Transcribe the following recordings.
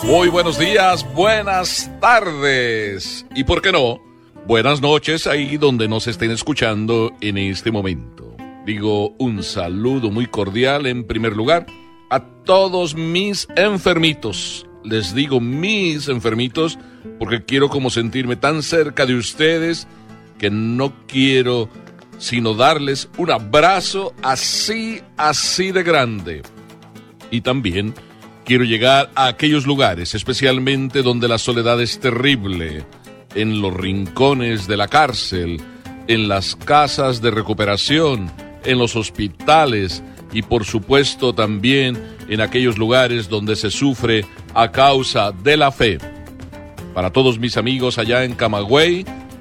Muy buenos días, buenas tardes y, ¿por qué no?, buenas noches ahí donde nos estén escuchando en este momento. Digo un saludo muy cordial en primer lugar a todos mis enfermitos. Les digo mis enfermitos porque quiero como sentirme tan cerca de ustedes que no quiero sino darles un abrazo así de grande. Y también quiero llegar a aquellos lugares, especialmente donde la soledad es terrible, en los rincones de la cárcel, en las casas de recuperación, en los hospitales y por supuesto también en aquellos lugares donde se sufre a causa de la fe. Para todos mis amigos allá en Camagüey,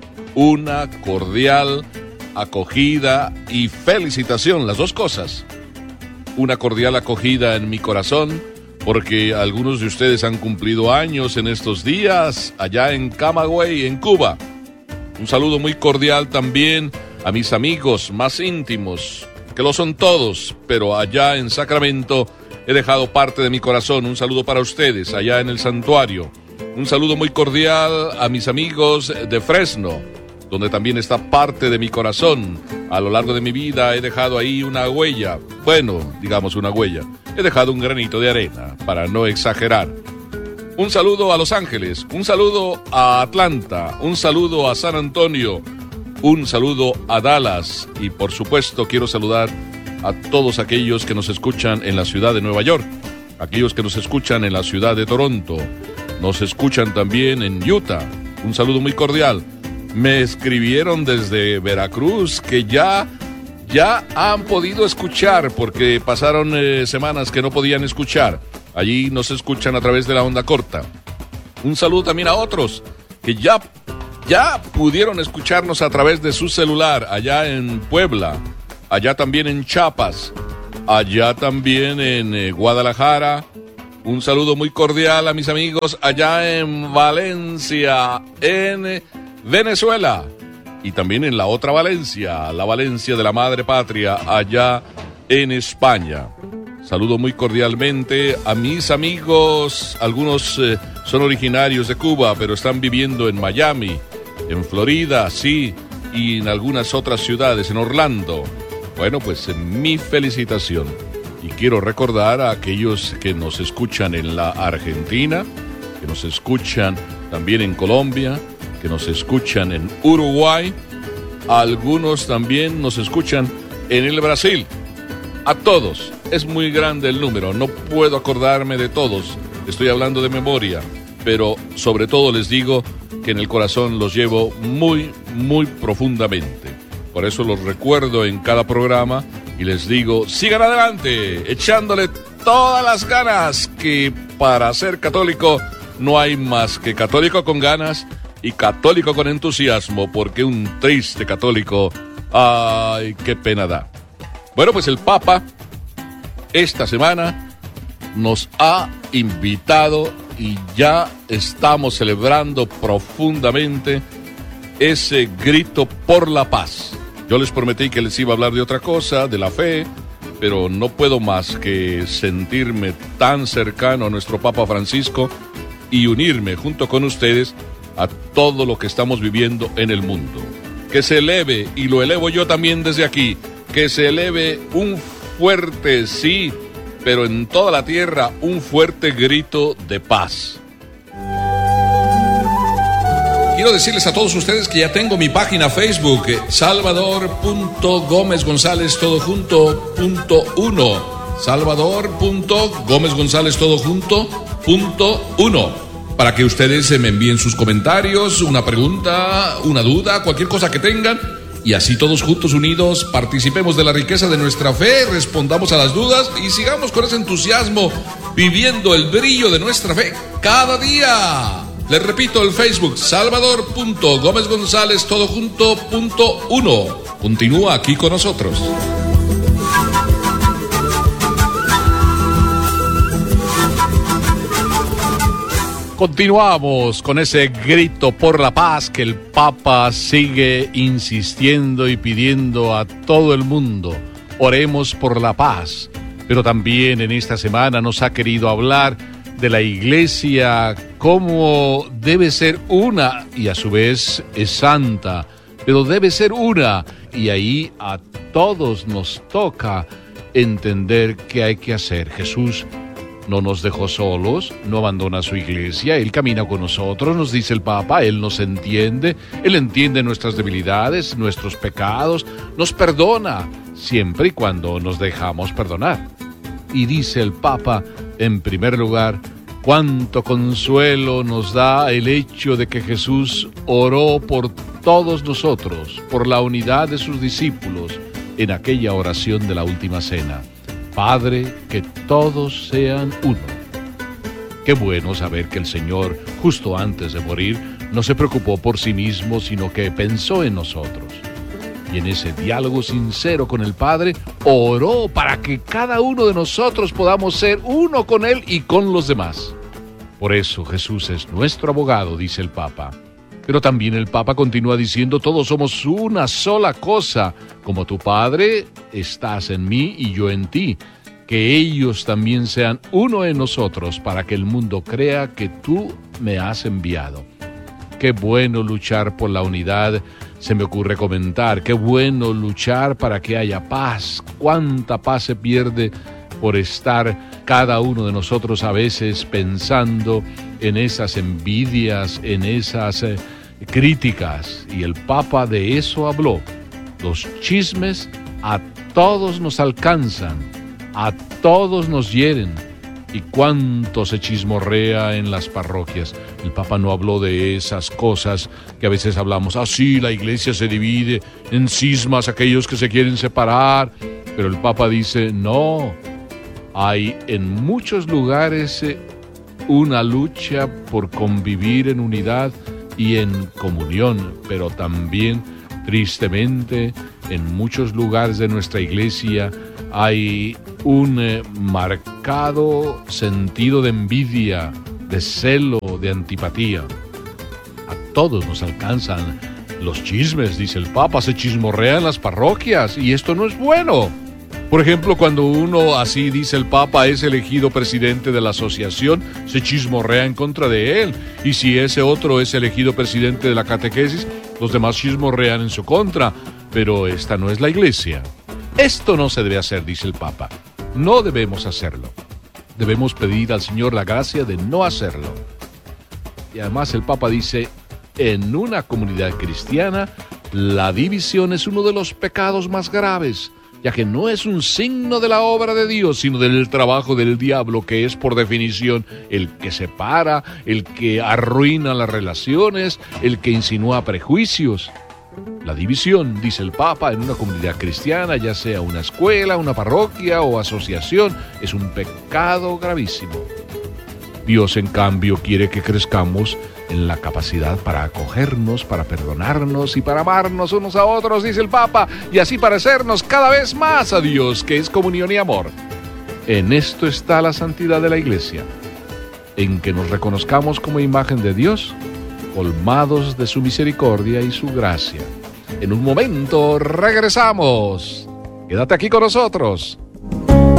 una cordial acogida y felicitación, las dos cosas. Una cordial acogida en mi corazón, porque algunos de ustedes han cumplido años en estos días allá en Camagüey, en Cuba. Un saludo muy cordial también a mis amigos más íntimos, que lo son todos, pero allá en Sacramento he dejado parte de mi corazón. Un saludo para ustedes allá en el santuario. Un saludo muy cordial a mis amigos de Fresno, donde también está parte de mi corazón. A lo largo de mi vida he dejado ahí una huella, bueno, digamos una huella. He dejado un granito de arena, para no exagerar. Un saludo a Los Ángeles, un saludo a Atlanta, un saludo a San Antonio, un saludo a Dallas y por supuesto quiero saludar a todos aquellos que nos escuchan en la ciudad de Nueva York, aquellos que nos escuchan en la ciudad de Toronto, nos escuchan también en Utah. Un saludo muy cordial. Me escribieron desde Veracruz que ya han podido escuchar porque pasaron semanas que no podían escuchar. Allí nos escuchan a través de la onda corta. Un saludo también a otros que ya pudieron escucharnos a través de su celular allá en Puebla, allá también en Chiapas, allá también en Guadalajara. Un saludo muy cordial a mis amigos allá en Valencia, en Venezuela, y también en la otra Valencia, la Valencia de la Madre Patria, allá en España. Saludo muy cordialmente a mis amigos, algunos son originarios de Cuba, pero están viviendo en Miami, en Florida, sí, y en algunas otras ciudades, en Orlando. Bueno, pues mi felicitación. Y quiero recordar a aquellos que nos escuchan en la Argentina, que nos escuchan también en Colombia, que nos escuchan en Uruguay, algunos también nos escuchan en el Brasil. A todos, es muy grande el número, no puedo acordarme de todos, estoy hablando de memoria, pero sobre todo les digo que en el corazón los llevo muy profundamente. Por eso los recuerdo en cada programa y les digo, sigan adelante, echándole todas las ganas, que para ser católico no hay más que católico con ganas y católico con entusiasmo, porque un triste católico, ay, qué pena da. Bueno, pues el Papa esta semana nos ha invitado y ya estamos celebrando profundamente ese grito por la paz. Yo les prometí que les iba a hablar de otra cosa, de la fe, pero no puedo más que sentirme tan cercano a nuestro Papa Francisco y unirme junto con ustedes a todo lo que estamos viviendo en el mundo. Que se eleve, y lo elevo yo también desde aquí, que se eleve un fuerte, sí, pero en toda la tierra, un fuerte grito de paz. Quiero decirles a todos ustedes que ya tengo mi página Facebook, Salvador.GómezGonzález.1. Salvador.GómezGonzález.1. Para que ustedes me envíen sus comentarios, una pregunta, una duda, cualquier cosa que tengan, y así todos juntos unidos participemos de la riqueza de nuestra fe, respondamos a las dudas y sigamos con ese entusiasmo viviendo el brillo de nuestra fe cada día. Les repito, el Facebook, Salvador.GómezGonzález.1. Continúa aquí con nosotros. Continuamos con ese grito por la paz que el Papa sigue insistiendo y pidiendo a todo el mundo. Oremos por la paz. Pero también en esta semana nos ha querido hablar de la iglesia, cómo debe ser una y a su vez es santa, pero debe ser una, y ahí a todos nos toca entender qué hay que hacer. Jesús no nos dejó solos, no abandona su iglesia, Él camina con nosotros, nos dice el Papa, Él nos entiende, Él entiende nuestras debilidades, nuestros pecados, nos perdona, siempre y cuando nos dejamos perdonar. Y dice el Papa, en primer lugar, cuánto consuelo nos da el hecho de que Jesús oró por todos nosotros, por la unidad de sus discípulos, en aquella oración de la última cena. Padre, que todos sean uno. Qué bueno saber que el Señor, justo antes de morir, no se preocupó por sí mismo, sino que pensó en nosotros. Y en ese diálogo sincero con el Padre, oró para que cada uno de nosotros podamos ser uno con Él y con los demás. Por eso Jesús es nuestro abogado, dice el Papa. Pero también el Papa continúa diciendo, todos somos una sola cosa, como tu Padre estás en mí y yo en ti, que ellos también sean uno en nosotros para que el mundo crea que tú me has enviado. Qué bueno luchar por la unidad, se me ocurre comentar, qué bueno luchar para que haya paz, cuánta paz se pierde por estar cada uno de nosotros a veces pensando en esas envidias, en esas críticas, y el Papa de eso habló. Los chismes a todos nos alcanzan, a todos nos hieren, y cuánto se chismorrea en las parroquias. El Papa no habló de esas cosas que a veces hablamos, sí, la iglesia se divide en cismas, aquellos que se quieren separar, pero el Papa dice, no, hay en muchos lugares una lucha por convivir en unidad y en comunión, pero también, tristemente, en muchos lugares de nuestra iglesia hay un marcado sentido de envidia, de celo, de antipatía. A todos nos alcanzan los chismes, dice el Papa, se chismorrea en las parroquias, y esto no es bueno. Por ejemplo, cuando uno, así dice el Papa, es elegido presidente de la asociación, se chismorrea en contra de él. Y si ese otro es elegido presidente de la catequesis, los demás chismorrean en su contra. Pero esta no es la iglesia. Esto no se debe hacer, dice el Papa. No debemos hacerlo. Debemos pedir al Señor la gracia de no hacerlo. Y además el Papa dice, en una comunidad cristiana, la división es uno de los pecados más graves, ya que no es un signo de la obra de Dios, sino del trabajo del diablo, que es por definición el que separa, el que arruina las relaciones, el que insinúa prejuicios. La división, dice el Papa, en una comunidad cristiana, ya sea una escuela, una parroquia o asociación, es un pecado gravísimo. Dios, en cambio, quiere que crezcamos en la capacidad para acogernos, para perdonarnos y para amarnos unos a otros, dice el Papa, y así parecernos cada vez más a Dios, que es comunión y amor. En esto está la santidad de la Iglesia, en que nos reconozcamos como imagen de Dios, colmados de su misericordia y su gracia. En un momento regresamos. Quédate aquí con nosotros.